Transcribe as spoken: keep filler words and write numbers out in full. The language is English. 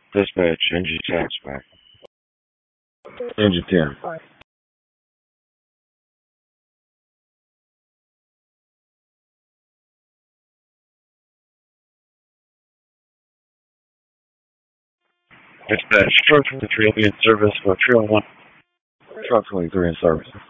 Dispatch, engine taxback. Engine ten. Dispatch, truck twenty-three will be in service for trail one. Truck twenty-three in service.